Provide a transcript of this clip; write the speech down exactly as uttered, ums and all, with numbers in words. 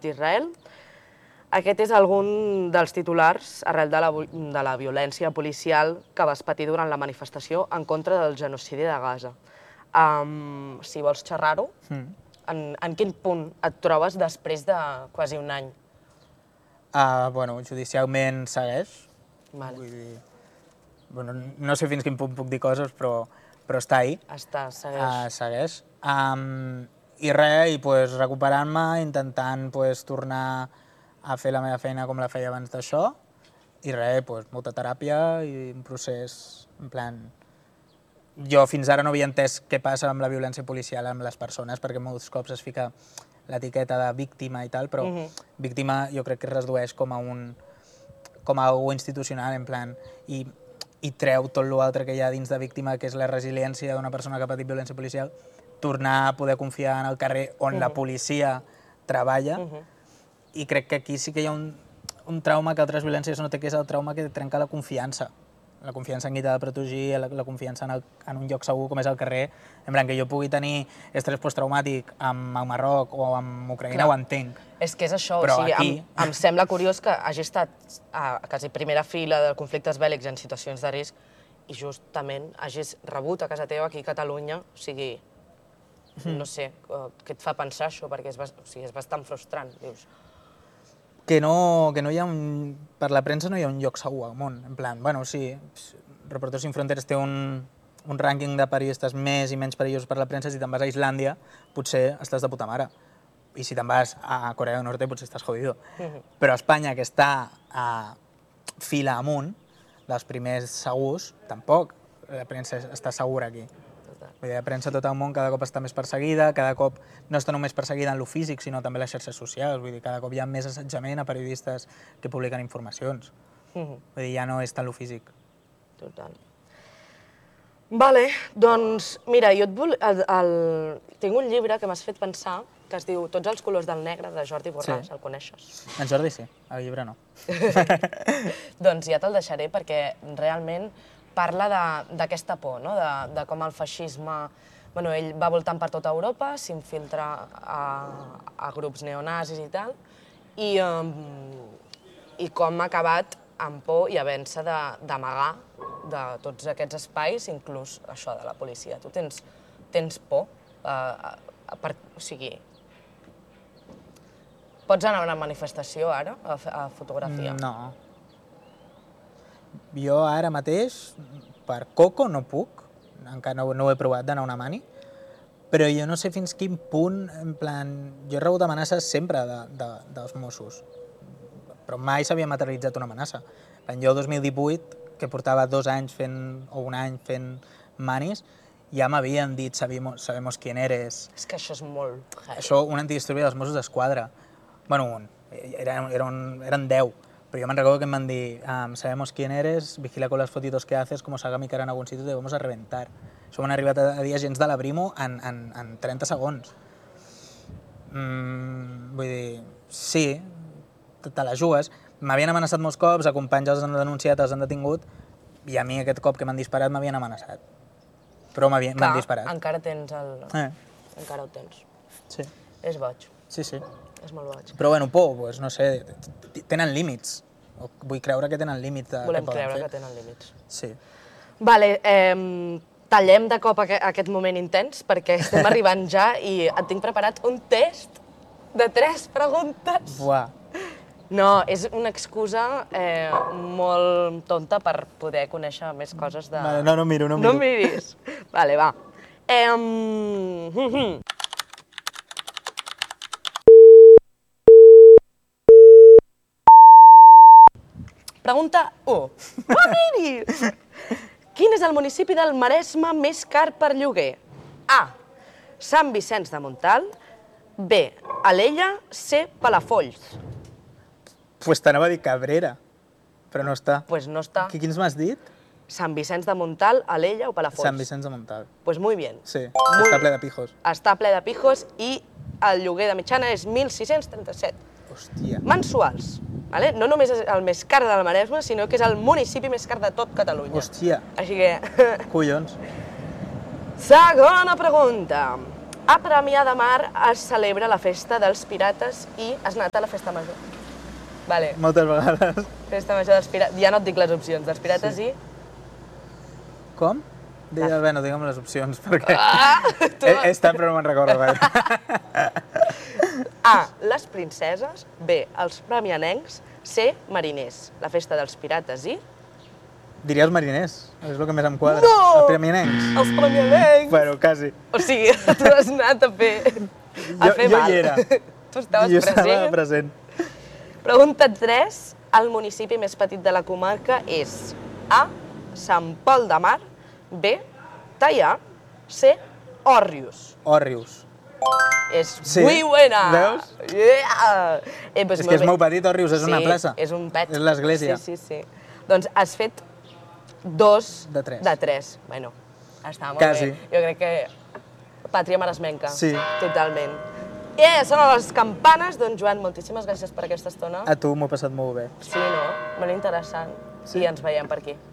d'Israel. Aquest és algun dels titulars arrel de la, de la violència policial que vas patir durant la manifestació en contra del genocidi de Gaza. Um, si vols xerrar-ho, mm. en, en quin punt et trobes després de quasi un any? Uh, bueno, judicialment segueix. Vale. Vull dir, bueno, no sé fins quin punt puc dir coses, però, però està ahí. Està, segueix. Uh, segueix. Um, I res, i pues, recuperant-me, intentant pues, tornar a fer la meva feina com la feia abans d'això, i res, pues, molta teràpia i un procés, en plan... Jo fins ara no havia entès què passa amb la violència policial amb les persones, perquè molts cops es fica l'etiqueta de víctima i tal, però uh-huh. víctima jo crec que es redueix com a un... com a algú institucional, en plan, i, i treu tot l'altre que hi ha dins de víctima, que és la resiliència d'una persona que ha patit violència policial, tornar a poder confiar en el carrer on uh-huh. la policia treballa, uh-huh. i crec que aquí sí que hi ha un, un trauma que altres violències no té, que és el trauma que trenca la confiança. La confiança en qui t'ha de protegir, la, la confiança en, el, en un lloc segur com és el carrer. En plan, que jo pugui tenir estrès posttraumàtic amb el Marroc o amb Ucraïna, ho entenc. És que és això, però o sigui, aquí... em, em sembla curiós que hagi estat a quasi primera fila de conflictes bèl·lics en situacions de risc i justament hagis rebut a casa teva aquí a Catalunya, o sigui, mm. no sé, què et fa pensar això, perquè és, o sigui, és bastant frustrant, dius. Que no, que no hi ha un... Per la premsa no hi ha un lloc segur al món, en plan, bueno, sí, Reporters Sin Fronteres té un, un rànquing de periodistes més i menys perillosos per la premsa. Si te'n vas a Islàndia, potser estàs de puta mare. I si te'n vas a Corea del Norte, potser estàs jodido. Uh-huh. Però a Espanya, que està a fila amunt, dels primers segurs, tampoc la premsa està segura aquí. Vull dir, la premsa a tot el món cada cop està més perseguida, cada cop no està només perseguida en lo físic, sinó també en les xarxes socials. Vull dir, cada cop hi ha més assetjament a periodistes que publiquen informacions. Uh-huh. Vull dir, ja no és tant lo físic. Total. Vale, doncs, mira, jo et vol... el, el... tinc un llibre que m'has fet pensar que es diu Tots els colors del negre, de Jordi Borràs, sí. El coneixes? En Jordi sí, el llibre no. Doncs ja te'l deixaré perquè realment parla d'aquesta por, no? de, de com el feixisme... Bueno, ell va voltant per tota Europa, s'infiltra a, a grups neonazis i tal, i, um, i com ha acabat amb por i havent-se d'amagar de tots aquests espais, inclús això de la policia. Tu tens, tens por? Uh, a, per, o sigui, pots anar a una manifestació ara, a, a fotografiar? No. Jo ara mateix, per coco, no puc, encara no, no ho he provat d'anar a una mani, però jo no sé fins quin punt, en plan, jo he rebut amenaces sempre de, de, dels Mossos, però mai s'havia materialitzat una amenaça. Jo el dos mil divuit, que portava dos anys fent, o un any fent manis, ja m'havien dit sabemos, sabemos quién eres. És que això és molt... Això, un antidisturbi dels Mossos d'Esquadra. Bueno, un, eren, eren, eren deu. Pero yo me recuerdo que me han dicho, um, sabemos quién eres, vigila con las fotitos que haces, como salga mi cara en algún sitio te vamos a reventar. Això m'han arribat a dir agents de la Brimo en, en, en trenta segons. Mm, vull dir, sí, te, te la jugues. M'havien amenaçat molts cops, a companys els han denunciat, els han detingut, i a mi aquest cop que m'han disparat m'havien amenaçat. Però m'han disparat. Encara tens el... Eh. Encara ho tens. Sí. És boig. Sí, sí. És molt boig. Però bueno, por, pues, no sé, tenen límits. Vull creure que tenen límits. Volem creure que tenen límits. Sí. Vale, eh, tallem de cop aquest moment intens perquè estem arribant ja i et tinc preparat un test de tres preguntes. Buah. No, és una excusa eh, molt tonta per poder conèixer més coses de... Vale, no, no miro, no miro. No miris. Vale, va. Eh, mm, Pregunta u. No miris! Quin és el municipi del Maresme més car per lloguer? A. Sant Vicenç de Montalt. B. Alella. C. Palafolls. Pues t'anava a dir Cabrera, però no està. Pues no està. Quins m'has dit? Sant Vicenç de Montalt, Alella o Palafolls? Sant Vicenç de Montalt. Pues muy bien. Sí, muy està ple de pijos. Està ple de pijos i el lloguer de mitjana és mil sis-cents trenta-set. Hòstia. Mensuals. Vale? No només és el més car del Maresme, sinó que és el municipi més car de tot Catalunya. Hòstia. Així que... Collons. Segona pregunta. A Premià de Mar es celebra la festa dels pirates i has anat a la festa major. Vale. Moltes vegades. Festa major dels pirates. Ja no et dic les opcions. Dels pirates sí. i... Com? Deia, bé, no digue'm les opcions, perquè Ah, tu... he, he estat però no me'n recordo gaire. A. Les princeses. B. Els premianencs. C. Mariners. La festa dels pirates i... Diria els mariners, és el que més em quadra. No! Els premianencs. Els premianencs! Bueno, quasi. O sigui, tu has anat a fer, a Jo- fer jo mal. hi era. Tu estaves Jo estava present. present. Pregunta tres. El municipi més petit de la comarca és A. Sant Pol de Mar. B. Teià. C. Òrrius. Òrrius. És Sí, muy buena! veus? Yeah! Eh, pues És molt que és bé. molt petit, Òrrius, és una Sí, plaça. és un pet. És l'església. Sí, sí, sí. Doncs has fet dos De tres. De tres. Bueno, està molt Quasi. bé. Jo crec que pàtria maresmenca. Sí. Totalment. Eh, són les campanes. Doncs, Joan, moltíssimes gràcies per aquesta estona. A tu m'ho he passat molt bé. Sí, no? Molt interessant. Sí. I ens veiem per aquí.